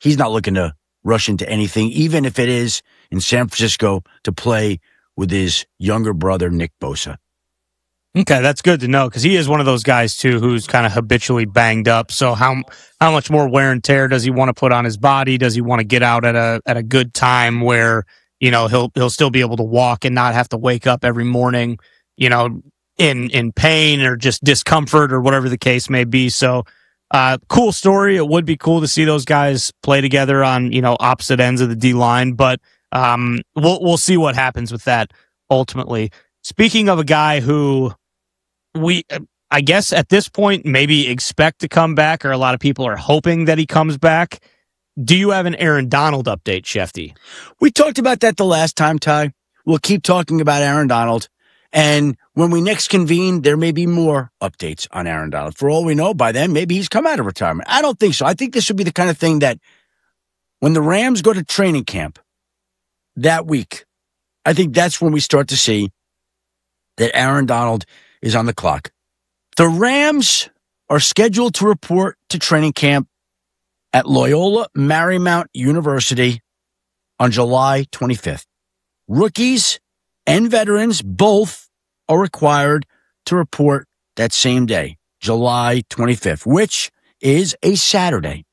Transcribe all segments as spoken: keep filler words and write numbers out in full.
he's not looking to rush into anything, even if it is in San Francisco to play with his younger brother, Nick Bosa. Okay, that's good to know because he is one of those guys, too, who's kind of habitually banged up. So how how much more wear and tear does he want to put on his body? Does he want to get out at a at a good time where, you know, he'll he'll still be able to walk and not have to wake up every morning, you know, in in pain or just discomfort or whatever the case may be. So uh, cool story. It would be cool to see those guys play together on, you know, opposite ends of the D-line, but um, we'll we'll see what happens with that ultimately. Speaking of a guy who we, I guess at this point, maybe expect to come back, or a lot of people are hoping that he comes back. Do you have an Aaron Donald update, Shefty? We talked about that the last time, Ty. We'll keep talking about Aaron Donald. And when we next convene, there may be more updates on Aaron Donald. For all we know, by then, maybe he's come out of retirement. I don't think so. I think this would be the kind of thing that when the Rams go to training camp that week, I think that's when we start to see that Aaron Donald is on the clock. The Rams are scheduled to report to training camp at Loyola Marymount University on July twenty-fifth. Rookies and veterans both are required to report that same day, July twenty-fifth, which is a Saturday.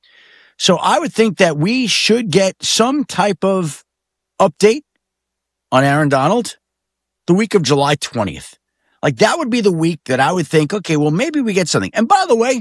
So I would think that we should get some type of update on Aaron Donald the week of July twentieth. Like, that would be the week that I would think, okay, well, maybe we get something. And by the way,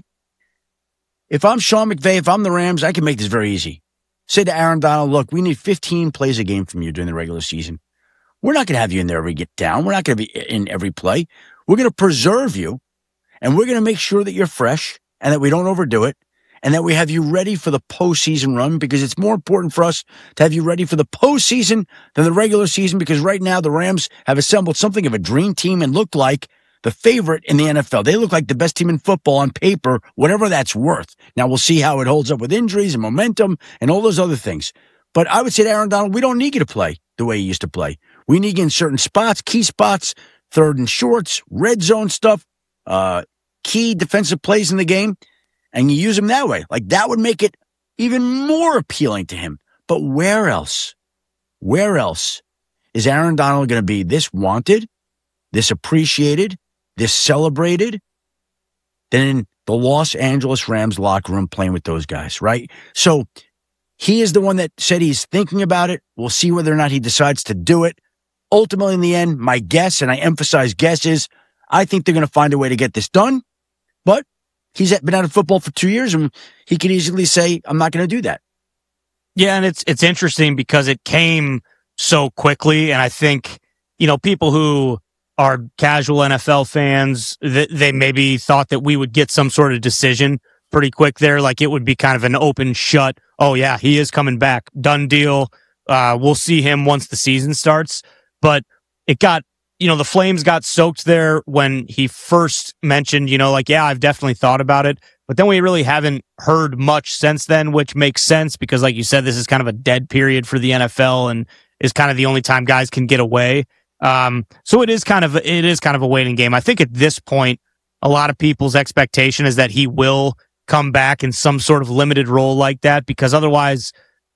if I'm Sean McVay, if I'm the Rams, I can make this very easy. Say to Aaron Donald, look, we need fifteen plays a game from you during the regular season. We're not going to have you in there every get down. We're not going to be in every play. We're going to preserve you, and we're going to make sure that you're fresh and that we don't overdo it, and that we have you ready for the postseason run, because it's more important for us to have you ready for the postseason than the regular season, because right now the Rams have assembled something of a dream team and look like the favorite in the N F L. They look like the best team in football on paper, whatever that's worth. Now we'll see how it holds up with injuries and momentum and all those other things. But I would say to Aaron Donald, we don't need you to play the way you used to play. We need you in certain spots, key spots, third and shorts, red zone stuff, uh, key defensive plays in the game, and you use them that way. Like, that would make it even more appealing to him. But where else? Where else is Aaron Donald going to be this wanted, this appreciated, this celebrated than in the Los Angeles Rams locker room playing with those guys, right? So he is the one that said he's thinking about it. We'll see whether or not he decides to do it. Ultimately, in the end, my guess, and I emphasize guess, is I think they're going to find a way to get this done. But he's been out of football for two years, and he could easily say, I'm not going to do that. Yeah, and it's it's interesting because it came so quickly, and I think, you know, people who are casual N F L fans, they, they maybe thought that we would get some sort of decision pretty quick there, like it would be kind of an open shut, oh yeah, he is coming back, done deal, uh, we'll see him once the season starts. But it got, you know, the flames got soaked there when he first mentioned, you know, like, yeah, I've definitely thought about it. But then we really haven't heard much since then, which makes sense because, like you said, this is kind of a dead period for the N F L and is kind of the only time guys can get away. Um, so it is kind of it is kind of a waiting game. I think at this point, a lot of people's expectation is that he will come back in some sort of limited role like that, because otherwise,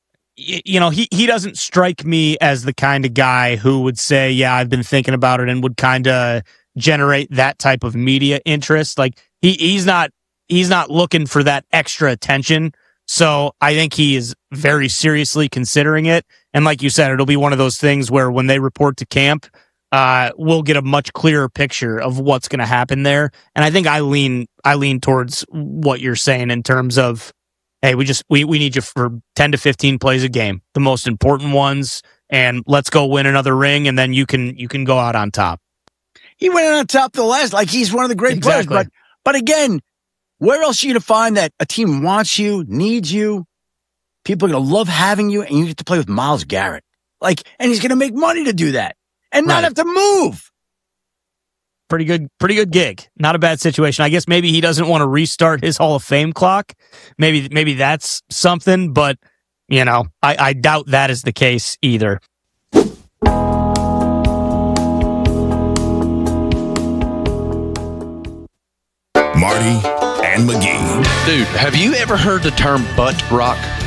you know, he, he doesn't strike me as the kind of guy who would say, yeah, I've been thinking about it, and would kind of generate that type of media interest. Like he, he's not, he's not looking for that extra attention. So I think he is very seriously considering it. And like you said, it'll be one of those things where when they report to camp, uh, we'll get a much clearer picture of what's going to happen there. And I think I lean, I lean towards what you're saying in terms of, hey, we just we we need you for ten to fifteen plays a game, the most important ones, and let's go win another ring, and then you can you can go out on top. He went on top the last, like he's one of the great Exactly. players. But but again, where else are you to find that a team wants you, needs you, people are going to love having you, and you get to play with Myles Garrett, like, and he's going to make money to do that and not Right. have to move. Pretty good, pretty good gig. Not a bad situation. I guess maybe he doesn't want to restart his Hall of Fame clock. Maybe, maybe that's something, but you know, I, I doubt that is the case either. Marty and McGee. Dude, have you ever heard the term butt rock?